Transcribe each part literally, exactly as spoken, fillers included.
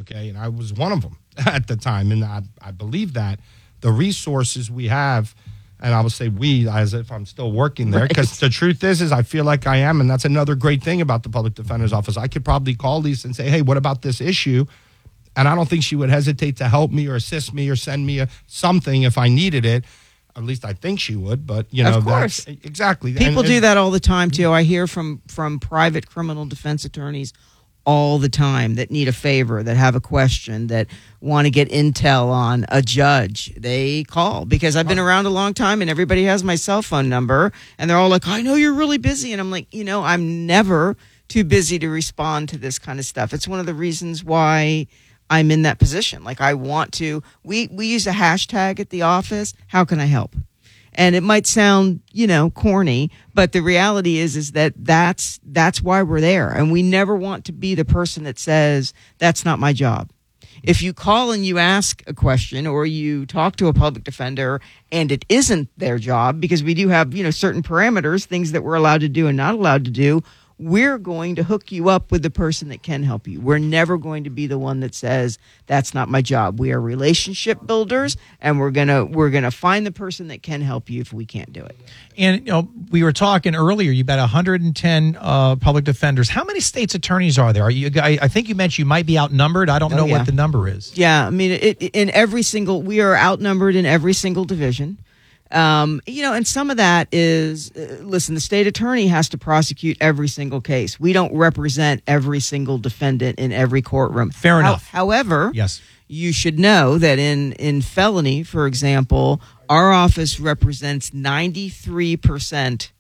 okay? And I was one of them at the time, and I, I believe that the resources we have, and I will say we as if I'm still working there, because right. the truth is, is I feel like I am, and that's another great thing about the Public Defender's Office. I could probably call Lisa and say, hey, what about this issue? And I don't think she would hesitate to help me or assist me or send me a, something if I needed it. At least I think she would, but, you know. Of course. That's, exactly. People and, do and, that all the time, too. I hear from, from private criminal defense attorneys all the time that need a favor, that have a question, that want to get intel on a judge. They call because I've been around a long time and everybody has my cell phone number and they're all like, I know you're really busy. And I'm like, you know, I'm never too busy to respond to this kind of stuff. It's one of the reasons why I'm in that position. Like I want to, we, we use a hashtag at the office. How can I help? And it might sound, you know, corny, but the reality is, is that that's, that's why we're there. And we never want to be the person that says, that's not my job. If you call and you ask a question or you talk to a public defender and it isn't their job, because we do have, you know, certain parameters, things that we're allowed to do and not allowed to do, we're going to hook you up with the person that can help you. We're never going to be the one that says, that's not my job. We are relationship builders, and we're going to we're gonna find the person that can help you if we can't do it. And you know, we were talking earlier, you got one hundred ten uh, public defenders. How many state's attorneys are there? Are you? I, I think you mentioned you might be outnumbered. I don't Oh, know yeah. what the number is. Yeah, I mean, it, in every single, we are outnumbered in every single division. Um, you know, and some of that is, uh, listen, the state attorney has to prosecute every single case. We don't represent every single defendant in every courtroom. Fair How, enough. However, yes, you should know that in, in felony, for example, our office represents ninety-three percent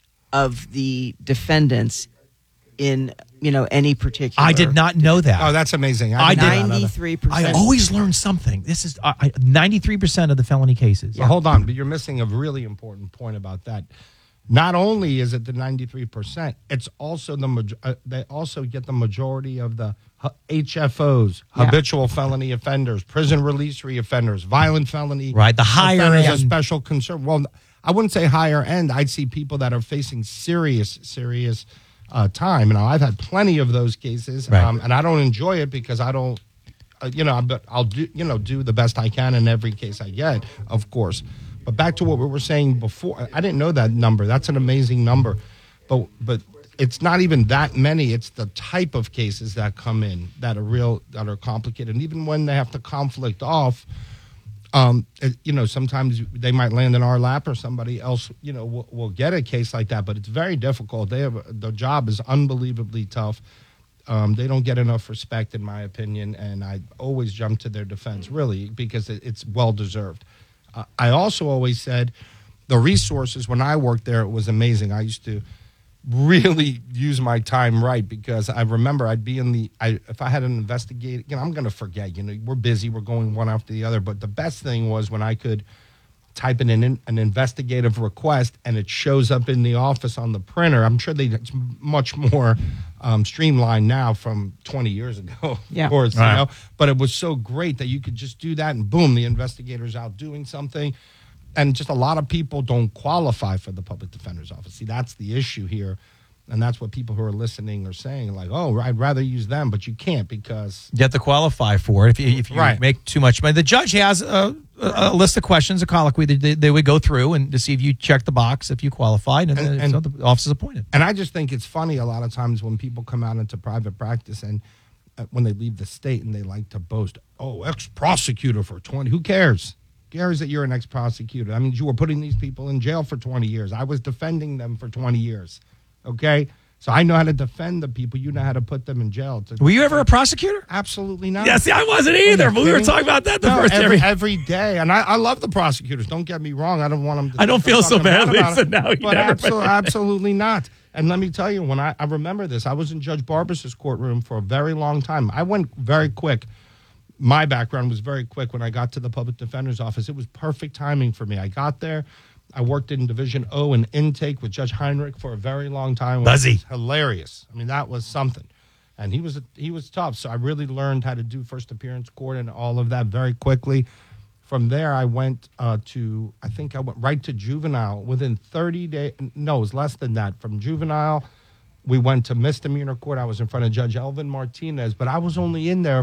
of the defendants in, you know, any particular. I did not know that. Oh, that's amazing. I I did. ninety-three percent. I always learn something. This is uh, I- ninety-three percent of the felony cases. So hold on, but you're missing a really important point about that. Not only is it the ninety-three percent, it's also the maj- uh, they also get the majority of the H F Os, Yeah. habitual felony offenders, prison release reoffenders, violent felony, Right, the higher offenders of end. special concern. Well, I wouldn't say higher end. I'd see people that are facing serious, serious uh, time. Now, I've had plenty of those cases, Right. um, and I don't enjoy it because I don't, uh, you know, but I'll do, you know, do the best I can in every case I get, of course. But back to what we were saying before, I didn't know that number. That's an amazing number, but but it's not even that many. It's the type of cases that come in that are real, that are complicated, and even when they have to conflict off. Um, it, you know, sometimes they might land in our lap or somebody else, you know, will, will get a case like that, but it's very difficult. They have, the job is unbelievably tough. Um, they don't get enough respect, in my opinion, and I always jump to their defense, really, because it, it's well-deserved. Uh, I also always said the resources, when I worked there, it was amazing. I used to really use my time right, because I remember I'd be in the, I, if I had an investigator, you know, I'm going to forget, you know, we're busy, we're going one after the other, but the best thing was when I could type in an, an investigative request and it shows up in the office on the printer. I'm sure they, it's much more um, streamlined now from twenty years ago, Yeah. of course, Right. you know, but it was so great that you could just do that and boom, the investigator's out doing something. And just a lot of people don't qualify for the public defender's office. See, that's the issue here. And that's what people who are listening are saying, like, oh, I'd rather use them, but you can't because... You have to qualify for it if you, if you Right. make too much money. The judge has a, a, a list of questions, a colloquy that they, they would go through and to see if you check the box, if you qualified, and, And- then and- so the office is appointed. And I just think it's funny a lot of times when people come out into private practice and uh, when they leave the state and they like to boast, oh, ex-prosecutor for twenty, who cares? Cares that you're an ex-prosecutor. I mean, you were putting these people in jail for twenty years. I was defending them for twenty years, okay? So I know how to defend the people. You know how to put them in jail. To, Were you ever a prosecutor? Absolutely not. Yeah, see, I wasn't either, but we were kidding? talking about that the No, first every, time. every day. And I, I love the prosecutors. Don't get me wrong. I don't want them to I don't think I'm feel so talking bad badly, about so it, now you But never- absolutely, absolutely not. And let me tell you, when I, I remember this, I was in Judge Barbas's courtroom for a very long time. I went very quick. My background was very quick when I got to the public defender's office. It was perfect timing for me. I got there. I worked in Division O and intake with Judge Heinrich for a very long time. It Buzzy. was hilarious. I mean, that was something. And he was he was tough. So I really learned how to do first appearance court and all of that very quickly. From there, I went uh, to, I think I went right to juvenile within thirty days. No, it was less than that. From juvenile, we went to misdemeanor court. I was in front of Judge Elvin Martinez, but I was only in there for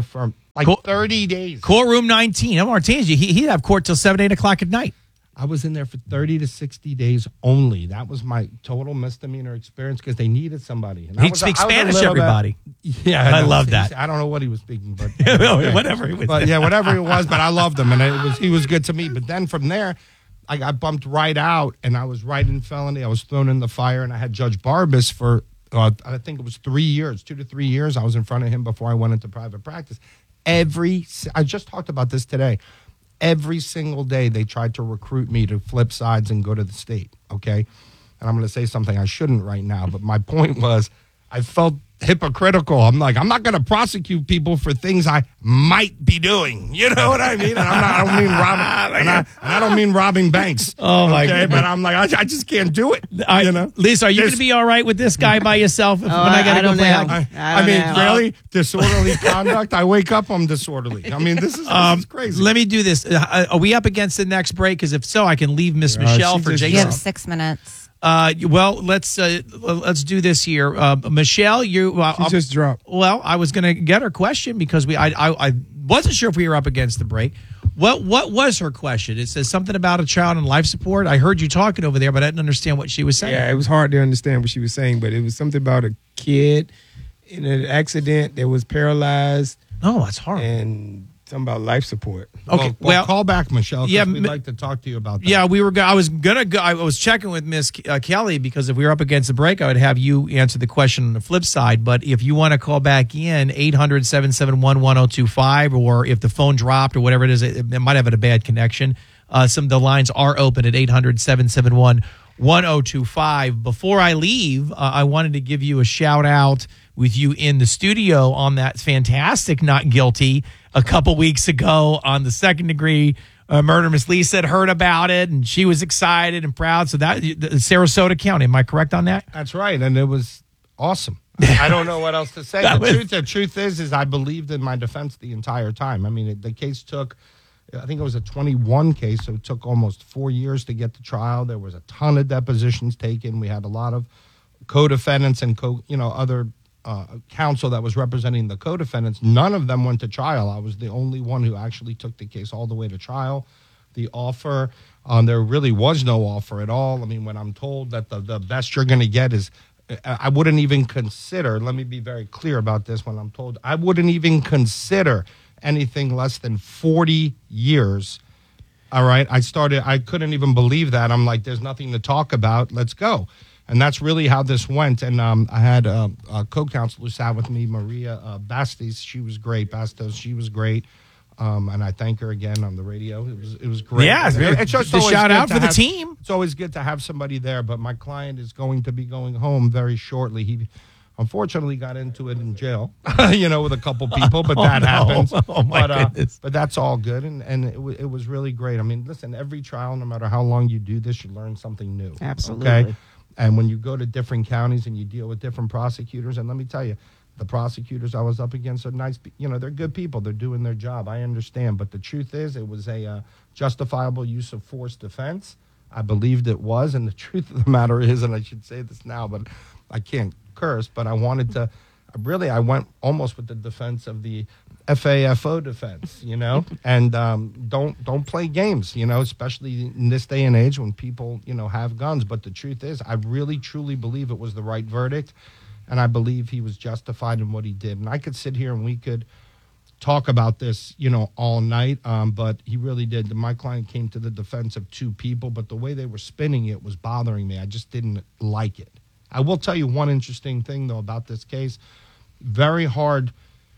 Like Cool. thirty days. Courtroom nineteen. I'm Martinez. He, he'd have court till seven, eight o'clock at night. I was in there for thirty to sixty days only. That was my total misdemeanor experience because they needed somebody. And I He'd was- speak I was a Spanish, little bit- everybody. Yeah, I know. love that. I don't know what he was speaking, but Whatever it was. But yeah, whatever it was, but I loved him, and it was he was good to me. But then from there, I got bumped right out, and I was right in felony. I was thrown in the fire, and I had Judge Barbas for uh, I think it was three years, two to three years. I was in front of him before I went into private practice. Every I just talked about this today. Every single day they tried to recruit me to flip sides and go to the state. Okay, and I'm going to say something I shouldn't right now, but my point was I felt hypocritical. I'm like, I'm not going to prosecute people for things I might be doing. You know what I mean? And I'm not, I don't mean robbing, and I, and I don't mean robbing banks. Oh, my okay? goodness. But I'm like, I, I just can't do it. I, you know, Lisa, are you There's- going to be all right with this guy by yourself if, Oh, when I, I- got to I go don't play know. hockey? I, I I mean, don't know. really disorderly conduct. I wake up, I'm disorderly. I mean, this is, this Um, is crazy. let me do this. Uh, are we up against the next break? Because if so, I can leave Miss Michelle she for just- Jason. You have six minutes. Uh, well, let's uh, let's do this here, uh, Michelle. You uh, She just dropped. Well, I was going to get her question because we I, I I wasn't sure if we were up against the break. What what was her question? It says something about a child on life support. I heard you talking over there, but I didn't understand what she was saying. Yeah, it was hard to understand what she was saying, but it was something about a kid in an accident that was paralyzed Oh, that's horrible. and something about life support. Okay, well, well, call back, Michelle. 'Cause yeah, we'd Mi- like to talk to you about that. Yeah, we were. go- I was gonna go. I was checking with Miss K- uh, Kelly because if we were up against the break, I would have you answer the question on the flip side. But if you want to call back in, eight hundred, seven seven one, one oh two five, or if the phone dropped or whatever it is, it, it might have had a bad connection. Uh, some of the lines are open at eight hundred, seven seven one, one oh two five. Before I leave, uh, I wanted to give you a shout out with you in the studio on that fantastic Not Guilty a couple weeks ago on the second degree uh, murder. Miss Lisa had heard about it and she was excited and proud. So that the Sarasota County, am I correct on that? That's right, and it was awesome. I don't know what else to say. That The was- truth, the truth is, is I believed in my defense the entire time. I mean, it, the case took, I think it was a twenty-one case, so it took almost four years to get to trial. There was a ton of depositions taken. We had a lot of co-defendants and co, you know, other uh, counsel that was representing the co-defendants. None of them went to trial. I was the only one who actually took the case all the way to trial. The offer, um, there really was no offer at all. I mean, when I'm told that the, the best you're going to get is, I I wouldn't even consider, let me be very clear about this when I'm told, I wouldn't even consider anything less than forty years. All right. I started, I couldn't even believe that. I'm like, there's nothing to talk about. Let's go. And that's really how this went. And um, I had a, a co-counsel who sat with me, Maria uh, Bastos. She was great. Bastos, she was great. Um, and I thank her again on the radio. It was it was great. Yeah, it's And very- it's just the always shout good out to for the have- team. It's always good to have somebody there. But my client is going to be going home very shortly. He unfortunately got into it in jail, you know, with a couple people. But Oh, that no. happens. Oh, my but, uh, goodness. but that's all good, and and it, w- it was really great. I mean, listen, every trial, no matter how long you do this, you learn something new. Absolutely. Okay? And when you go to different counties and you deal with different prosecutors, and let me tell you, the prosecutors I was up against are nice, pe- you know, they're good people. They're doing their job. I understand. But the truth is, it was a uh, justifiable use of force defense. I believed it was. And the truth of the matter is, and I should say this now, but I can't curse, but I wanted to, really, I went almost with the defense of the F A F O defense, you know, and um, don't don't play games, you know, especially in this day and age when people, you know, have guns. But the truth is, I really truly believe it was the right verdict, and I believe he was justified in what he did. And I could sit here and we could talk about this, you know, all night, um, but he really did. My client came to the defense of two people, but the way they were spinning it was bothering me. I just didn't like it. I will tell you one interesting thing, though, about this case. Very hard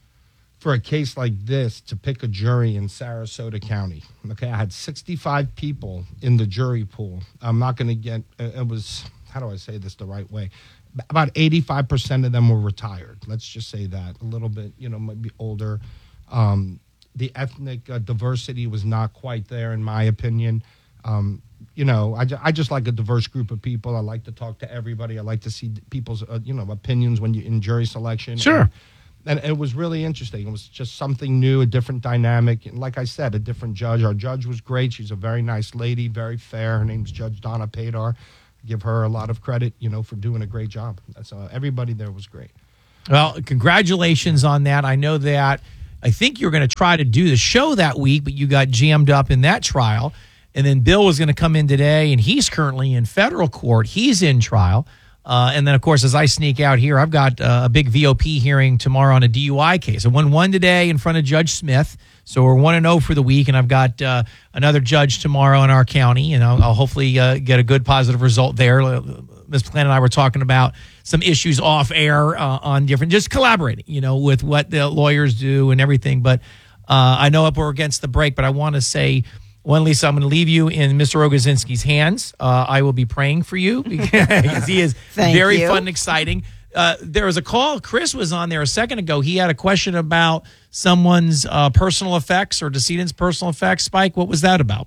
for a case like this to pick a jury in Sarasota County. Okay, I had sixty-five people in the jury pool. I'm not going to get, it was, how do I say this the right way? About eighty-five percent of them were retired. Let's just say that. A little bit, you know, maybe older. Um, the ethnic uh, diversity was not quite there, in my opinion. Um, you know, I, ju- I just like a diverse group of people. I like to talk to everybody. I like to see people's, uh, you know, opinions when you in jury selection. Sure. And, and it was really interesting. It was just something new, a different dynamic. And like I said, a different judge. Our judge was great. She's a very nice lady, very fair. Her name's Judge Donna Padar. Give her a lot of credit, you know, for doing a great job. So everybody there was great. Well, congratulations on that. I know that I think you were going to try to do the show that week, but you got jammed up in that trial. And then Bill was going to come in today, and he's currently in federal court. He's in trial. Uh, and then, of course, as I sneak out here, I've got uh, a big V O P hearing tomorrow on a D U I case. I won one today in front of Judge Smith, so we're one and oh for the week, and I've got uh, another judge tomorrow in our county, and I'll, I'll hopefully uh, get a good positive result there. Miz Plant and I were talking about some issues off air uh, on different, just collaborating, you know, with what the lawyers do and everything. But uh, I know we're against the break, but I want to say, one, Lisa, I'm going to leave you in Mister Rogozinski's hands. Uh, I will be praying for you because he is very you. fun and exciting. Uh, there was a call. Chris was on there a second ago. He had a question about someone's uh, personal effects or decedent's personal effects. Spike, what was that about?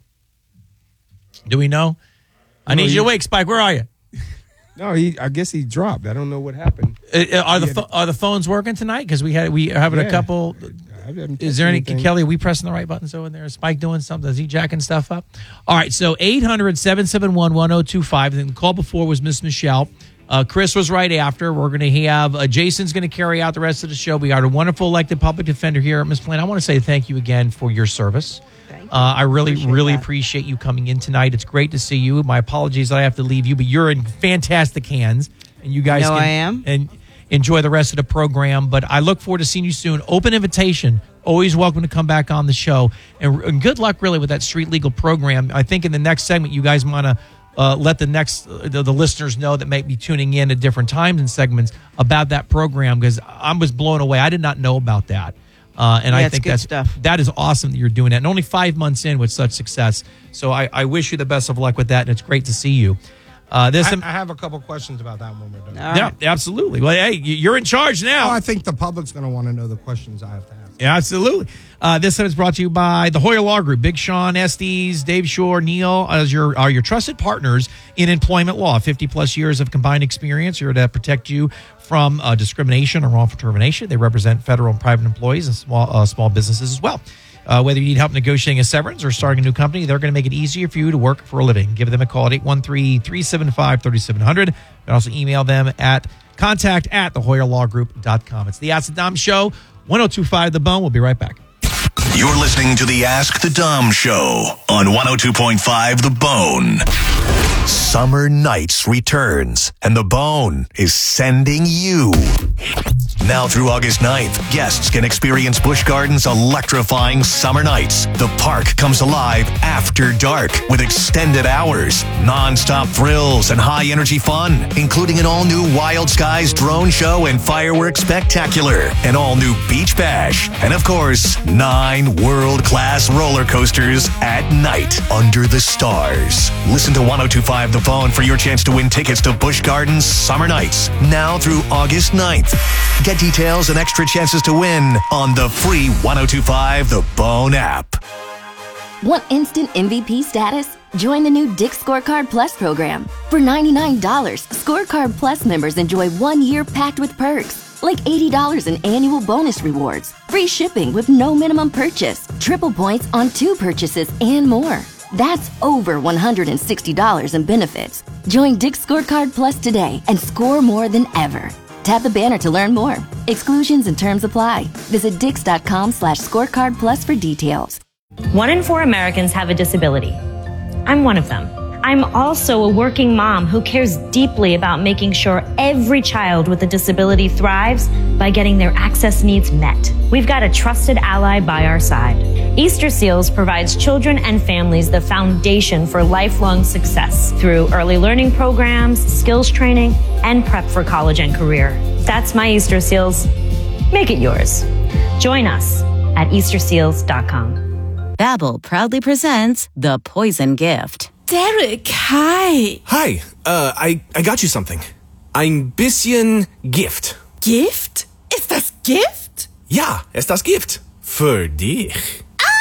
Do we know? I No, need you you- to wake, Spike. Where are you? No, he. I guess he dropped. I don't know what happened. Uh, uh, are the Yeah. pho- are the phones working tonight? Because we had we are having a Yeah. couple. I haven't Is touched there any anything. Kelly? Are we pressing the right buttons over there? Is Spike doing something? Is he jacking stuff up? All right. So eight hundred, seven seven one, one oh two five. The call before was Miss Michelle. Uh, Chris was right after. We're going to have uh, Jason's going to carry out the rest of the show. We got a wonderful elected public defender here at Miss Plant. I want to say thank you again for your service. Thank you. Uh, I really, Appreciate really that. appreciate you coming in tonight. It's great to see you. My apologies that I have to leave you, but you're in fantastic hands, and you guys know can I am. and enjoy the rest of the program. But I look forward to seeing you soon. Open invitation. Always welcome to come back on the show, and, and good luck really with that street legal program. I think in the next segment, you guys want to uh, let the next uh, the, the listeners know that may be tuning in at different times and segments about that program, because I was blown away. I did not know about that. Uh, and Yeah, I it's think good that's stuff. that is awesome that you're doing that, and only five months in with such success. So I, I wish you the best of luck with that, and it's great to see you. Uh, this, I, I have a couple questions about that when we're done. All yeah, right. absolutely. Well, hey, you- you're in charge now. Oh, I think the public's going to want to know the questions I have to ask. Yeah, absolutely. Uh, this time is brought to you by the Hoyer Law Group. Big Sean, Estes, Dave Shore, Neil as your are your trusted partners in employment law. fifty plus years of combined experience here to protect you from uh, discrimination or wrongful termination. They represent federal and private employees and small uh, small businesses as well. Uh, whether you need help negotiating a severance or starting a new company, they're going to make it easier for you to work for a living. Give them a call at eight one three, three seven five, three seven zero zero. You can also email them at contact at the hoyer law group dot com. It's the Ask the Dom Show, one oh two point five The Bone. We'll be right back. You're listening to the Ask the Dom Show on one oh two point five The Bone. Summer Nights returns, and The Bone is sending you. Now through August ninth, guests can experience Busch Gardens' electrifying summer nights. The park comes alive after dark with extended hours, non-stop thrills, and high-energy fun, including an all-new Wild Skies drone show and fireworks spectacular, an all-new beach bash, and of course, nine world-class roller coasters at night under the stars. Listen to one oh two point five The Bone for your chance to win tickets to Busch Gardens Summer Nights, now through August ninth. Get details and extra chances to win on the free one oh two point five The Bone app. Want instant M V P status? Join the new Dick's Scorecard Plus program. For ninety-nine dollars, Scorecard Plus members enjoy one year packed with perks, like eighty dollars in annual bonus rewards, free shipping with no minimum purchase, triple points on two purchases, and more. That's over one hundred sixty dollars in benefits. Join Dick's Scorecard Plus today and score more than ever. Tap the banner to learn more. Exclusions and terms apply. Visit dix.com slash scorecard plus for details. One in four Americans have a disability. I'm one of them. I'm also a working mom who cares deeply about making sure every child with a disability thrives by getting their access needs met. We've got a trusted ally by our side. Easter Seals provides children and families the foundation for lifelong success through early learning programs, skills training, and prep for college and career. That's my Easter Seals. Make it yours. Join us at easter seals dot com. Babbel proudly presents The Poison Gift. Derek, hi. Hi, uh, I, I got you something. Ein bisschen Gift. Gift? Ist das Gift? Ja, ist das Gift. Für dich.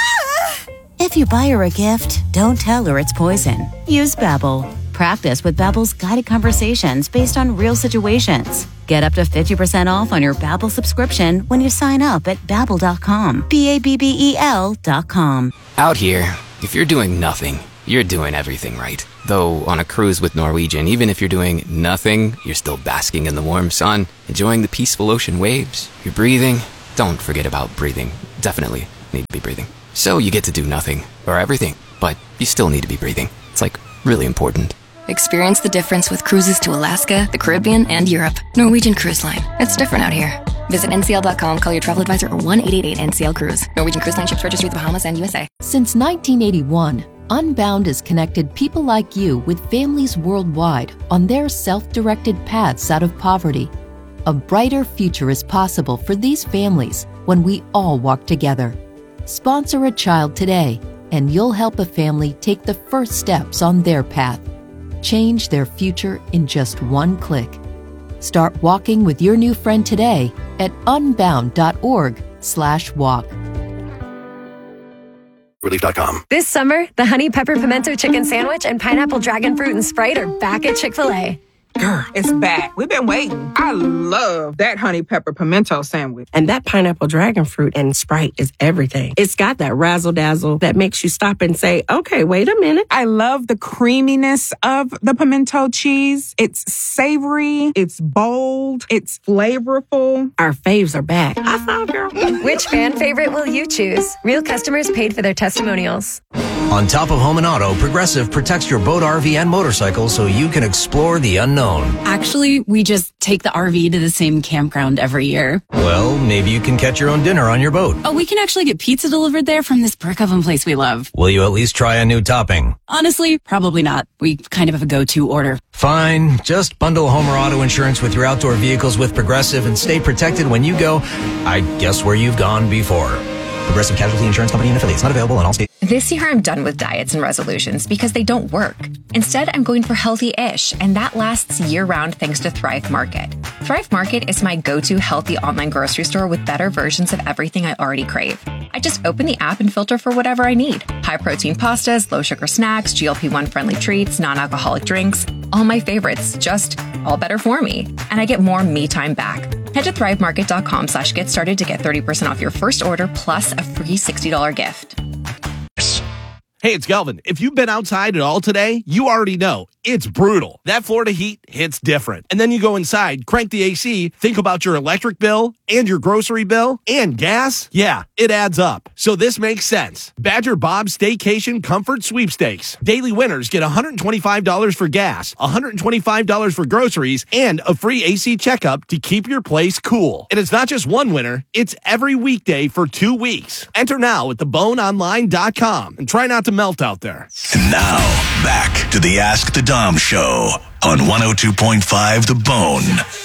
If you buy her a gift, don't tell her it's poison. Use Babbel. Practice with Babbel's guided conversations based on real situations. Get up to fifty percent off on your Babbel subscription when you sign up at babbel dot com. B A B B E L dot com. Out here, if you're doing nothing, you're doing everything right. Though on a cruise with Norwegian, even if you're doing nothing, you're still basking in the warm sun, enjoying the peaceful ocean waves. You're breathing. Don't forget about breathing. definitely need to be breathing. So you get to do nothing, or everything, but you still need to be breathing. It's like really important. Experience the difference with cruises to Alaska, the Caribbean, and Europe. Norwegian Cruise Line. It's different out here. Visit N C L dot com, call your travel advisor, or one eight eight eight N C L Cruise. Norwegian Cruise Line ships registry the Bahamas and U S A. Since nineteen eighty-one, Unbound has connected people like you with families worldwide on their self-directed paths out of poverty. A brighter future is possible for these families when we all walk together. Sponsor a child today, and you'll help a family take the first steps on their path. Change their future in just one click. Start walking with your new friend today at unbound.org slash walk. Relief dot com. This summer, the Honey Pepper Pimento Chicken Sandwich and Pineapple Dragon Fruit and Sprite are back at Chick-fil-A. Girl, it's back. We've been waiting. I love that honey pepper pimento sandwich. And that pineapple dragon fruit and Sprite is everything. It's got that razzle dazzle that makes you stop and say, okay, wait a minute. I love the creaminess of the pimento cheese. It's savory. It's bold. It's flavorful. Our faves are back. I thought, girl. Which fan favorite will you choose? Real customers paid for their testimonials. On top of home and auto, Progressive protects your boat, R V, and motorcycle so you can explore the unknown. Actually, we just take the R V to the same campground every year. Well, maybe you can catch your own dinner on your boat. Oh, we can actually get pizza delivered there from this brick oven place we love. Will you at least try a new topping? Honestly, probably not. We kind of have a go-to order. Fine. Just bundle home or auto insurance with your outdoor vehicles with Progressive and stay protected when you go, I guess, where you've gone before. Progressive Casualty Insurance Company and affiliates. Not available in all states. This year, I'm done with diets and resolutions because they don't work. Instead, I'm going for healthy-ish, and that lasts year-round thanks to Thrive Market. Thrive Market is my go-to healthy online grocery store with better versions of everything I already crave. I just open the app and filter for whatever I need. High-protein pastas, low-sugar snacks, G L P one friendly treats, non-alcoholic drinks. All my favorites, just all better for me. And I get more me time back. Head to thrivemarket.com slash get started to get thirty percent off your first order plus a free sixty dollars gift. Hey, it's Galvin. If you've been outside at all today, you already know it's brutal. That Florida heat hits different. And then you go inside, crank the A C, think about your electric bill and your grocery bill and gas. Yeah, it adds up. So this makes sense. Badger Bob's Staycation Comfort Sweepstakes. Daily winners get one hundred twenty-five dollars for gas, one hundred twenty-five dollars for groceries, and a free A C checkup to keep your place cool. And it's not just one winner, it's every weekday for two weeks. Enter now at the bone online dot com and try not to melt out there. And now, back to the Ask the Dom Show on one oh two point five The Bone.